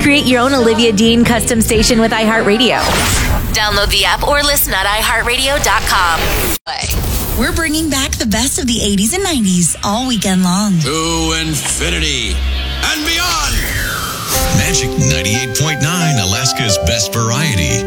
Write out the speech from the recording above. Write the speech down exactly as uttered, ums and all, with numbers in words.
Create your own Olivia Dean custom station with iHeartRadio. Download the app or listen at i heart radio dot com. We're bringing back the best of the eighties and nineties all weekend long. To infinity and beyond. Magic ninety-eight point nine, Alaska's best variety.